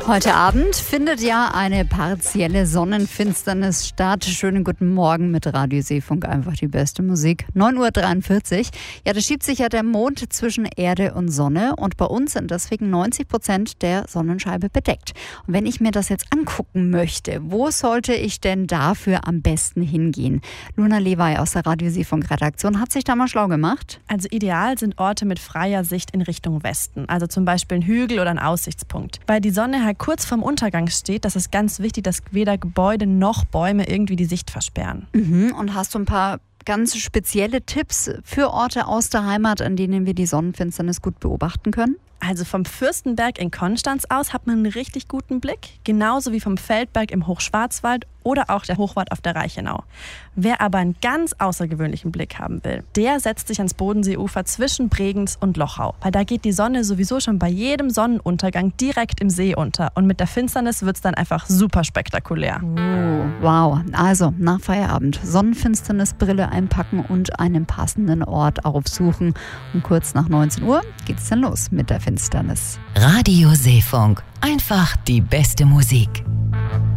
Heute Abend findet ja eine partielle Sonnenfinsternis statt. Schönen guten Morgen mit Radio Seefunk, einfach die beste Musik. 9:43 Uhr. Ja, da schiebt sich ja der Mond zwischen Erde und Sonne und bei uns sind deswegen 90% der Sonnenscheibe bedeckt. Und wenn ich mir das jetzt angucken möchte, wo sollte ich denn dafür am besten hingehen? Luna Lewey aus der Radio Seefunk Redaktion hat sich da mal schlau gemacht. Also ideal sind Orte mit freier Sicht in Richtung Westen, also zum Beispiel ein Hügel oder ein Aussichtspunkt. Weil die Sonne halt kurz vorm Untergang steht, das ist ganz wichtig, dass weder Gebäude noch Bäume irgendwie die Sicht versperren. Und hast du ein paar ganz spezielle Tipps für Orte aus der Heimat, an denen wir die Sonnenfinsternis gut beobachten können? Also vom Fürstenberg in Konstanz aus hat man einen richtig guten Blick, genauso wie vom Feldberg im Hochschwarzwald oder auch der Hochwart auf der Reichenau. Wer aber einen ganz außergewöhnlichen Blick haben will, der setzt sich ans Bodenseeufer zwischen Bregenz und Lochau. Weil da geht die Sonne sowieso schon bei jedem Sonnenuntergang direkt im See unter. Und mit der Finsternis wird es dann einfach super spektakulär. Wow, also nach Feierabend Sonnenfinsternisbrille einpacken und einen passenden Ort aufsuchen. Und kurz nach 19 Uhr geht's dann los mit der Finsternis. Radio Seefunk, einfach die beste Musik.